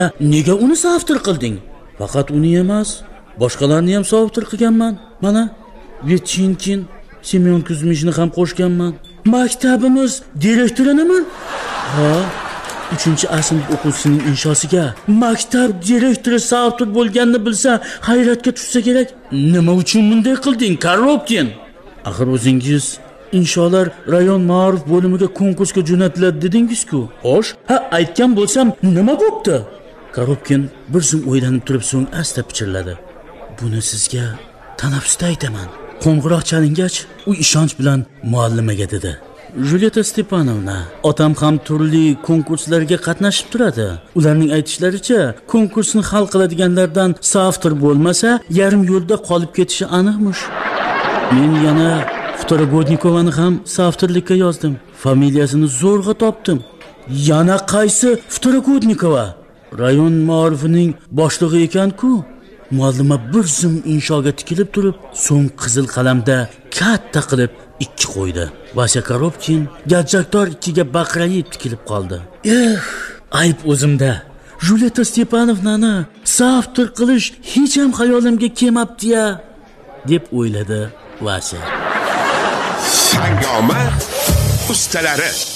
Nega uni savtir qilding? Faqat uni emas, boshqalarni ham savtir qilganman. Mana Vetchinkin, Semyon Kuzmishni ham qo'shganman. Maktabimiz direktorinimi? Ha, 3-sinf o'quvchisining inshosiga maktab direktori savtir bo'lganini bilsa, hayratga tushsa kerak. Nima uchun bunday qilding, Korobkin? Axir o'zingiz insholar rayon ma'rif bo'limiga konkursga jo'natiladi dedingiz-ku. Xo'sh, aytgan bo'lsam, nima bo'pti? Korobkin bir zum o'ylanib turib so'ng asta pichirladi. Buni sizga tanaffusda aytaman. Qo'ng'iroq chalingach, u ishonch bilan muallimaga dedi. Julieta Stepanovna, otam ham turli konkurslarga qatnashib turadi. Ularning aytishlaricha, konkursni hal qiladiganlardan savtir bo'lmasa, yarim yo'lda qolib ketishi aniqmish. Men yana Futoragodnikovani ham savtirlikka yozdim. Familiyasini zo'rg'a topdim. Yana qaysi Futoragodnikova? Rayon ma'rifining boshlig'i ekan-ku. Muallima bir zum inshoga tikilib turib, so'ng qizil qalamda katta qilib 2 qo'ydi. Vasya Korobkin gajjakdor 2ga baqrayib tikilib qoldi. Ayb o'zimda. Julieta Stepanovnani savtir qilish hech ham xayolimga kelmabdi-ya, deb o'yladi Vasya. Sangoma ustalari